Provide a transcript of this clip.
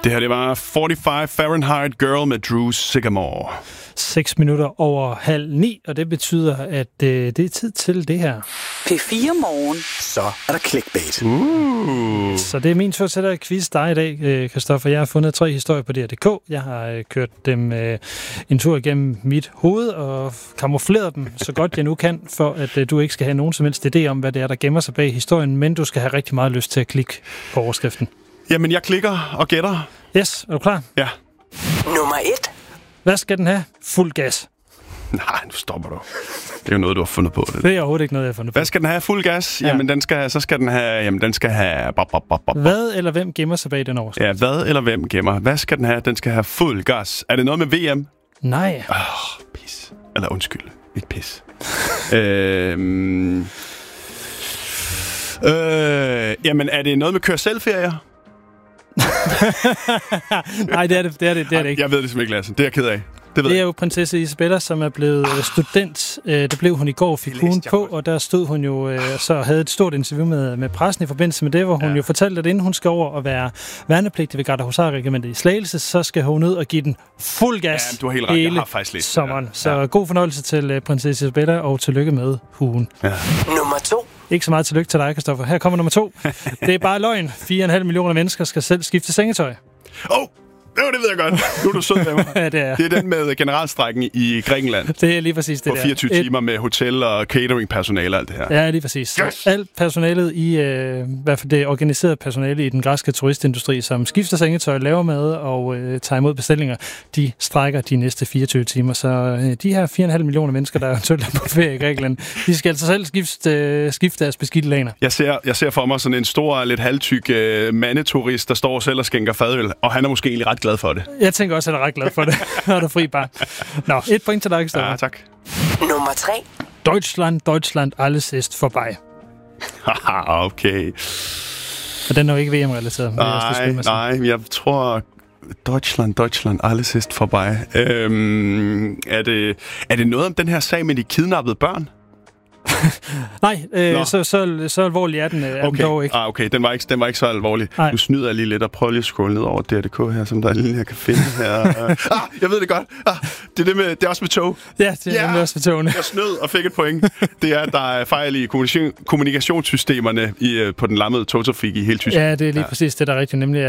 Det her, det var 45 Fahrenheit Girl med Drew Sycamore. 6 minutter over 8:30, og det betyder, at det er tid til det her. P4 Morgen. Så er der clickbait. Så det er min tur til at quiz dig i dag, Christoffer. Jeg har fundet 3 historier på DR.dk. Jeg har kørt dem en tur igennem mit hoved og kamufleret dem så godt jeg nu kan, for at du ikke skal have nogen som helst idé om, hvad det er, der gemmer sig bag historien, men du skal have rigtig meget lyst til at klikke på overskriften. Jamen, jeg klikker og gætter. Yes, er du klar? Ja. Nummer 1. Hvad skal den have? Fuld gas. Nej, nu stopper du. Det er jo noget, du har fundet på. Det er overhovedet ikke noget, jeg har fundet på. Hvad skal den have? Fuld gas? Ja. Jamen, den skal have... Hvad eller hvem gemmer sig bag den overskrift? Ja, hvad eller hvem gemmer? Hvad skal den have? Den skal have fuld gas. Er det noget med VM? Nej. Pis. Eller undskyld. Ikke pis. Jamen, er det noget med køre selvferier? Nej, det er det ikke. Jeg ved det simpelthen ikke, Lasse. Det er jeg ked af. Det er jo prinsesse Isabella, som er blevet student. Det blev hun i går, fik hun på, og der stod hun jo så havde et stort interview med pressen i forbindelse med det, hvor hun jo fortalte, at inden hun skal over og være værnepligtig ved Gardehusarregimentet i Slagelse, så skal hun ud og give den fuld gas hele sommeren. Så god fornøjelse til prinsesse Isabella, og tillykke med huen. Ja. Nummer 2. Ikke så meget tillykke til dig, Christoffer. Her kommer nummer 2. Det er bare løgn. 4,5 millioner mennesker skal selv skifte sengetøj. Det ved jeg godt. Nu er du sød med mig. Ja, det er. Det er den med generalstrækken i Grækenland. Det er lige præcis det der. For 24 timer med hotel og catering-personale og alt det her. Ja, lige præcis. Yes. Alt personalet i, hvert fald det organiserede personale i den græske turistindustri, som skifter sengetøj, laver mad og tager imod bestillinger, de strækker de næste 24 timer. Så de her 4,5 millioner mennesker, der eventuelt er på ferie i Grækenland, de skal altså selv skifte deres beskidte laner. Jeg ser for mig sådan en stor, lidt halvtyk mandeturist, der står selv og skænker fadøl, og han er måske egentlig ret glad for det. Jeg tænker også, at han er ret glad for det, når du er fri bare. Nå, 1 point til dig, Christoffer. Ja, tak. Nummer 3. Deutschland, alles ist vorbei. Okay. Og den er jo ikke VM-relateret. Nej, jeg tror... Deutschland, alles ist vorbei. Er det noget om den her sag med de kidnappede børn? Nej, så alvorlig er den dog ikke. Okay, den var ikke så alvorlig. Nej. Nu snyder jeg lige lidt og prøver lige at scrolle ned over DR.dk her, som der er lige, jeg kan finde her. Jeg ved det godt. Det er også med tog. Ja, det er også med togene. Jeg snød og fik et point. Det er, at der er fejl i kommunikationssystemerne på den lammede togtrafik i hele Tyskland. Ja, det er lige præcis det, der er rigtigt, nemlig